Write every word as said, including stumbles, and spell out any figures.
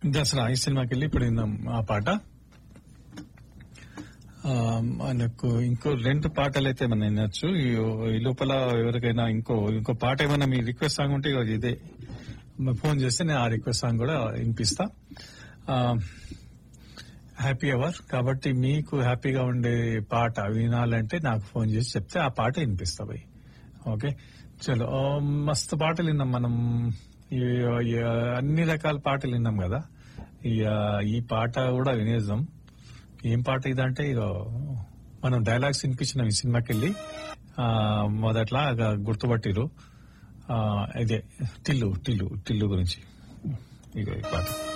దసరా ఈ సినిమాకి వెళ్ళి ఇప్పుడు విన్నాం ఆ పాట. ఆ, మనకు ఇంకో రెండు పాటలు అయితే మనం వినొచ్చు. ఈ ఈ లోపల ఎవరికైనా ఇంకో ఇంకో పాట ఏమైనా మీ రిక్వెస్ట్ సాంగ్ ఉంటే ఇగో ఇదే ఫోన్ చేస్తే నేను ఆ రిక్వెస్ట్ సాంగ్ కూడా వినిపిస్తా. హ్యాపీ అవర్ కాబట్టి మీకు హ్యాపీగా ఉండే పాట వినాలంటే నాకు ఫోన్ చేసి చెప్తే ఆ పాట వినిపిస్తా భయ్. ఓకే చలో. ఆ, మస్తు పాటలు విన్నాం మనం. ఈ- ఈ అన్ని రకాల పాటలు విన్నాం కదా. ఈ ఆ, ఈ పాట కూడా వినేద్దాం. ఏం పాట ఇదంటే ఇక మనం డైలాగ్స్ వినిపించినాం ఈ సినిమాకి వెళ్ళి. ఆ, మొదట్లా గుర్తుపట్టిరు. ఆ, ఇదే టిల్లు టిల్లు టిల్లు గురించి ఇక ఈ పాట.